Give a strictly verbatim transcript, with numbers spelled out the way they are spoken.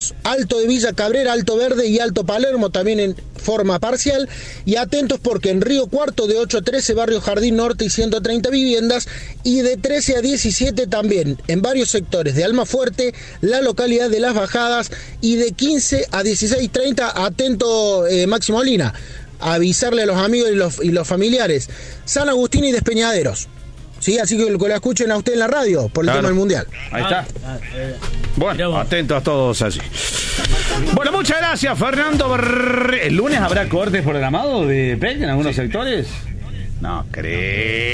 Alto de Villa Cabrera, Alto Verde y Alto Palermo también en forma parcial. Y atentos porque en Río Cuarto de ocho a trece, Barrio Jardín Norte y ciento treinta viviendas. Y de trece a diecisiete también en varios sectores de Almafuerte, la localidad de Las Bajadas. Y de quince a dieciséis treinta, atento eh, Máximo Molina, avisarle a los amigos y los, y los familiares. San Agustín y Despeñaderos. Sí, así que lo escuchen a usted en la radio por el claro. tema del Mundial. Ahí está. Bueno, atentos todos allí. Bueno, muchas gracias, Fernando. ¿El lunes habrá cortes programados de P E C en algunos sectores? No creo.